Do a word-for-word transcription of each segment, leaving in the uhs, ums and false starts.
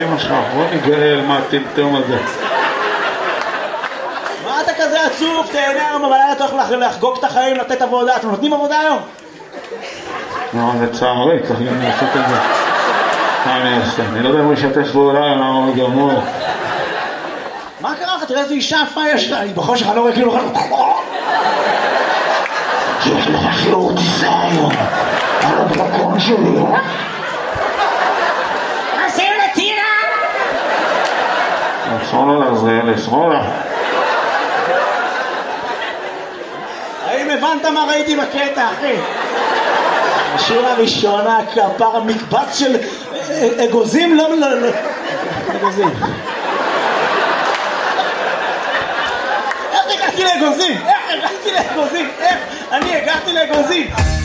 אמא שלך, בוא נגאל מה הטמטום הזה. מה אתה כזה עצוב? תהנה היום בלילה, אתה הולך לחגוג את החיים, לתת עבודה. אתם נותנים עבודה היום? לא, זה צערי, צריך גם לעשות את זה. מה אני אעשה? אני לא יודע אם הוא ישתף פעולה, למה הוא גמור. מה קרה לך? תראה איזו אישה יפה יש לה. אני בחושך, אני לא רואה כאילו... שיש לך שיעור טיסה היום. על הדרקון שלי, אה? עושים לטינה! עצרו לה לעזריאל, עצרו לה. האם הבנת מה ראיתי בקטע, אחי? השיר הראשון, הכפר, המקבץ של אגוזים, לא, לא, לא. אגוזים. איך הגעתי לאגוזים? איך הגעתי לאגוזים? איך אני הגעתי לאגוזים?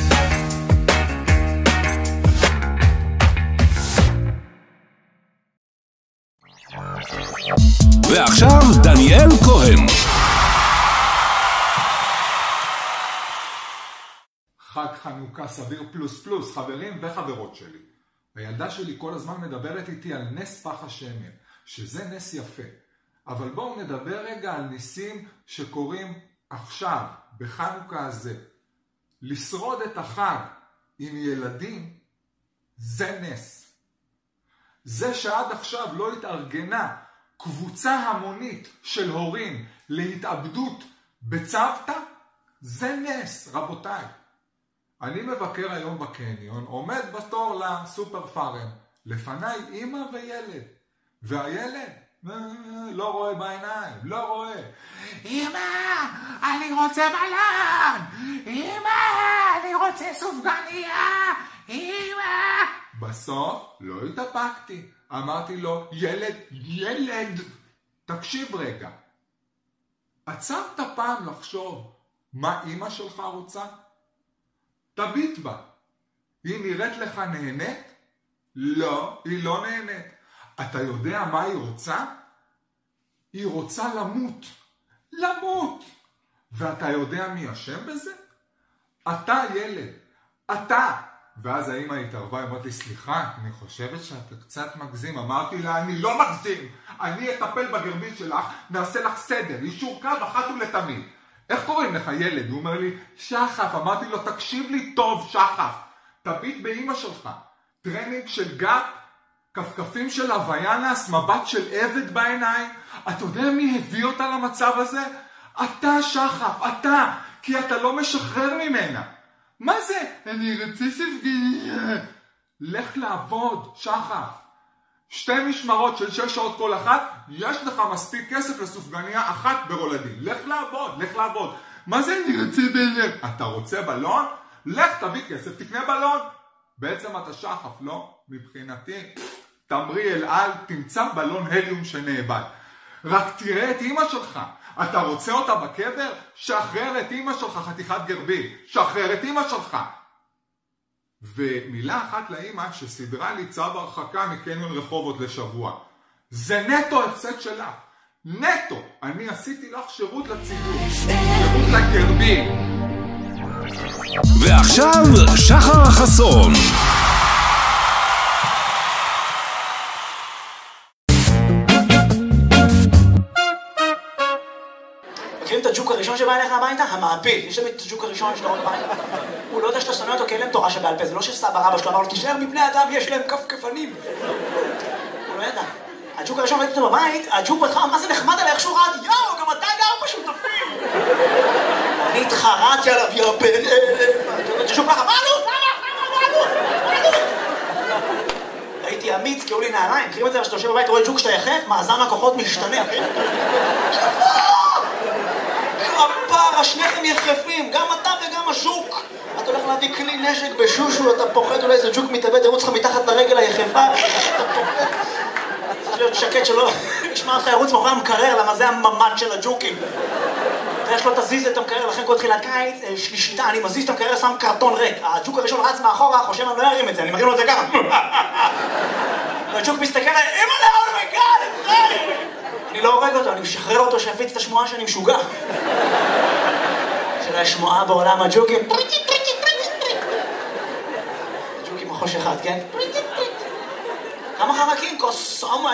ועכשיו דניאל כהן. חג חנוכה סביר פלוס פלוס, חברים וחברות שלי. הילדה שלי כל הזמן מדברת איתי על נס פח השמן, שזה נס יפה. אבל בואו נדבר רגע על ניסים שקורים עכשיו, בחנוכה הזה. לשרוד את החג עם ילדים, זה נס. זה שעד עכשיו לא התארגנה קבוצה המונית של הורים להתאבדות בצוותא, זה נס, רבותיי. אני מבקר היום בקניון, עומד בתור לסופר פארם, לפניי אמא וילד, והילד לא רואה בעיניים, לא רואה. אמא, אני רוצה בלון, אמא, אני רוצה סופגניה, אמא. בסוף לא התאפקתי, אמרתי לו, ילד, ילד, תקשיב רגע. עצרת פעם לחשוב מה אמא שלך רוצה? תביט בה. היא נראית לך נהנית? לא, היא לא נהנית. אתה יודע מה היא רוצה? היא רוצה למות. למות. ואתה יודע מי אשם בזה? אתה ילד. אתה. ואז האמא התערבה, אמרת לי, סליחה, אני חושבת שאתה קצת מגזים. אמרתי לה, אני לא מגזים. אני אטפל בגרבית שלך, נעשה לך סדר, יישור קו אחת ולתמיד. איך קוראים לך ילד? הוא אומר לי, שחף. אמרתי לו, תקשיב לי טוב, שחף. תביט באמא שלך. טרנינג של גאפ, כפכפים של הוויאנס, מבט של עבד בעיניים. אתה יודע מי הביא אותה למצב הזה? אתה, שחף, אתה. כי אתה לא משחרר ממנה. מה זה? אני רוצה ספגניה. לך לעבוד, שחף. שתי משמרות של שש שעות כל אחת, יש לך מספיק כסף לסופגניה אחת ברולדין. לך לעבוד, לך לעבוד. מה זה אני רוצה בלון? אתה רוצה בלון? לך תביא כסף, תקנה בלון. בעצם אתה שחף, לא? מבחינתי, תמרי אל על, תמצא בלון הליום שנאבד. רק תראה את אמא שלך. אתה רוצה אותה בקבר? שחרר את אמא שלך, חתיכת גרבי. שחרר את אמא שלך. ומילה אחת לאמא שסדרה לי צו הרחקה מקניון רחובות לשבוע. זה נטו הפסד שלך. נטו. אני עשיתי לך שירות לציבור. שירות לגרבי. ועכשיו שחר חסון. מכירים את הג'וק הראשון שבא אליך הביתה? המעפיל. יש להם את הג'וק הראשון שאתה רואה בבית. הוא לא יודע שאתה שונא אותו כי אין להם תורה שבעל פה. זה לא שסבא רבא שלו אמר לו, תישאר מבני אדם, יש להם כפכפנים. הוא לא ידע. הג'וק הראשון ראיתי אותו בבית, הג'וק בהתחלה, מה זה נחמד עליי, איך שהוא רעד, יאו, גם אתה גר בשותפים. אני התחרעתי עליו, יאו, בן אלה. הג'וק ככה, מה עלות? מה עלות? הייתי אמיץ, כי היו לי נעליים. מכירים את זה, כשאתה יושב בבית, רואה ג'וק שאתה יחף, מאזן הכוחות משתנה. כפרה, שניכם יחפים, גם אתה וגם הז'וק. אתה הולך להביא כלי נשק בשושו, אתה פוחד אולי איזה ג'וק מתאבד, ירוץ לך מתחת לרגל היחפה. אתה פוחד. צריך להיות שקט שלא ישמע לך ירוץ מאחורי המקרר, למה זה הממד של הג'וקים. ואיך שלא תזיז את המקרר, לכן כל תחילת קיץ, שלישיתה, אני מזיז את המקרר, שם קרטון ריק. הג'וק הראשון רץ מאחורה, חושב אני לא ארים את זה, אני מרים לו את זה גם. והג'וק מסתכל עליי, אמא לאו מגל, אני לא הורג אותו, אני משחרר אותו שיפיץ את השמועה שאני משוגע. של השמועה בעולם הג'וקים. ג'וקים מחוש אחד, כן? כמה חרקים? כוס...